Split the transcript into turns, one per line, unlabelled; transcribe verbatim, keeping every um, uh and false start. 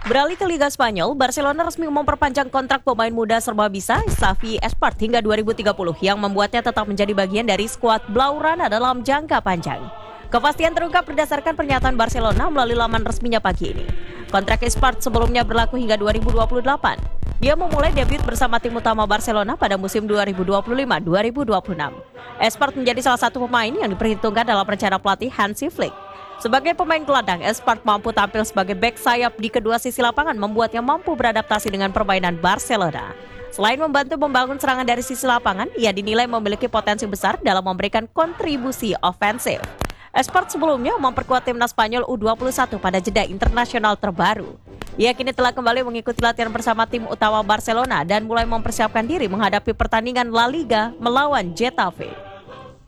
Beralih ke Liga Spanyol, Barcelona resmi memperpanjang kontrak pemain muda serbabisa Xavi Espart hingga dua ribu tiga puluh yang membuatnya tetap menjadi bagian dari skuad Blaugrana dalam jangka panjang. Kepastian terungkap berdasarkan pernyataan Barcelona melalui laman resminya pagi ini. Kontrak Espart sebelumnya berlaku hingga dua ribu dua puluh delapan. Dia memulai debut bersama tim utama Barcelona pada musim dua ribu dua puluh lima dua ribu dua puluh enam. Espart menjadi salah satu pemain yang diperhitungkan dalam rencana pelatih Hansi Flick. Sebagai pemain gelandang, Espart mampu tampil sebagai bek sayap di kedua sisi lapangan membuatnya mampu beradaptasi dengan permainan Barcelona. Selain membantu membangun serangan dari sisi lapangan, ia dinilai memiliki potensi besar dalam memberikan kontribusi ofensif. Espart sebelumnya memperkuat timnas Spanyol U dua puluh satu pada jeda internasional terbaru. Ia kini telah kembali mengikuti latihan bersama tim utama Barcelona dan mulai mempersiapkan diri menghadapi pertandingan La Liga melawan Getafe.